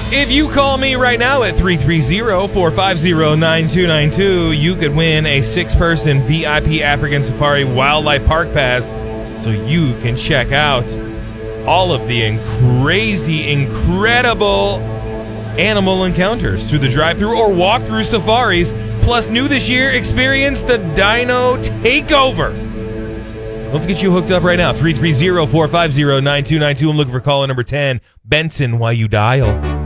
If you call me right now at 330-450-9292, you could win a 6-person VIP African Safari Wildlife Park Pass so you can check out all of the incredible animal encounters through the drive-thru or walk-through safaris. Plus, new this year, experience the Dino Takeover. Let's get you hooked up right now. 330-450-9292. I'm looking for caller number 10. Benson, while you dial.